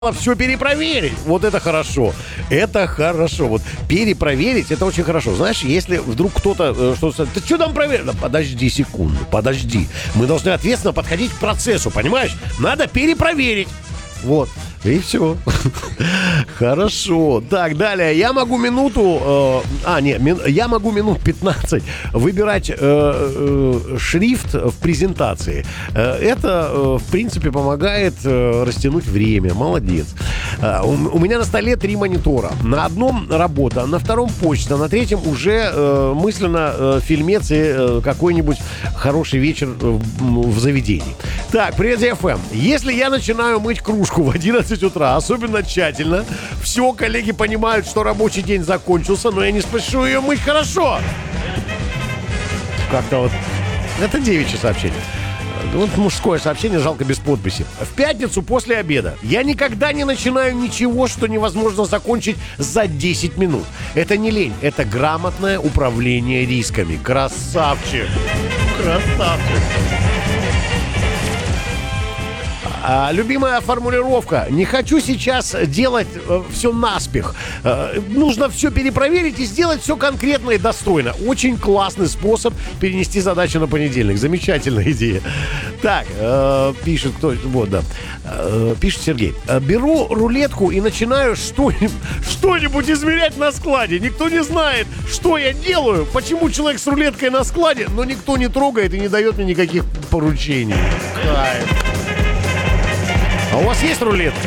все перепроверить. Вот это хорошо. Это хорошо. Вот перепроверить, это очень хорошо. Знаешь, если вдруг кто-то что-то... Ты что там проверил? Да подожди секунду, подожди. Мы должны ответственно подходить к процессу, понимаешь? Надо перепроверить. Вот. И все. Хорошо. Так, далее. Я могу минуту... я могу минут 15 выбирать шрифт в презентации. Это, в принципе, помогает растянуть время. Молодец. У меня на столе 3 монитора. На одном работа, на втором почта, на третьем уже мысленно фильмец и какой-нибудь хороший вечер в заведении. Так, привет, ЗФМ. Если я начинаю мыть кружку в 11 утра, особенно тщательно, все, коллеги понимают, что рабочий день закончился, но я не спешу ее мыть хорошо. Как-то вот... Это девичье сообщение. Вот мужское сообщение, жалко без подписи. В пятницу после обеда я никогда не начинаю ничего, что невозможно закончить за 10 минут. Это не лень, это грамотное управление рисками. Красавчик! Красавчик! Любимая формулировка. Не хочу сейчас делать все наспех. Нужно все перепроверить и сделать все конкретно и достойно. Очень классный способ перенести задачу на понедельник. Замечательная идея. Так, пишет кто? Вот, да. Пишет Сергей. Беру рулетку и начинаю что-нибудь измерять на складе. Никто не знает, что я делаю, почему человек с рулеткой на складе, но никто не трогает и не дает мне никаких поручений. Кайф. А у вас есть рулетка?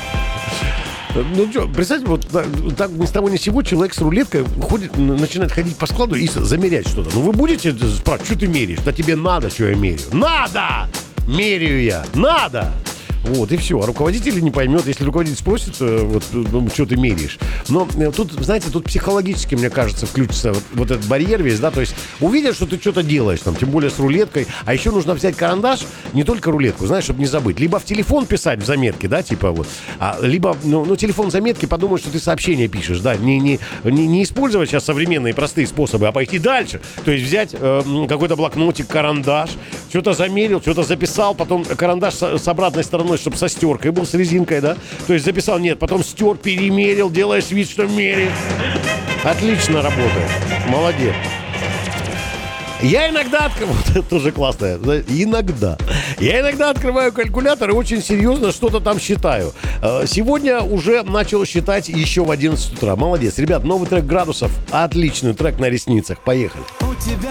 Ну что, представьте, вот так ни с того ни с сего человек с рулеткой начинает ходить по складу и замерять что-то. Ну вы будете спрашивать, что ты меряешь? Да тебе надо, что я меряю. Надо! Меряю я. Надо! Вот, и все. А руководитель не поймет, если руководитель спросит, что ты меряешь. Но тут, знаете, тут психологически, мне кажется, включится вот этот барьер весь, да, то есть увидят, что ты что-то делаешь, там, тем более с рулеткой, а еще нужно взять карандаш, не только рулетку, знаешь, чтобы не забыть. Либо в телефон писать в заметке, да, типа вот, либо, телефон в заметке, подумать, что ты сообщение пишешь, да, не использовать сейчас современные простые способы, а пойти дальше. То есть взять какой-то блокнотик, карандаш, что-то замерил, что-то записал, потом карандаш с обратной стороной, чтобы со стеркой был, с резинкой, да? То есть записал, нет, потом стер, перемерил, делаешь вид, что меряешь. Отлично работает. Молодец. Я иногда вот это тоже классное. Иногда. Я иногда открываю калькулятор и очень серьезно что-то там считаю. Сегодня уже начал считать еще в 11 утра. Молодец. Ребят, новый трек «Градусов». Отличный трек на ресницах. Поехали.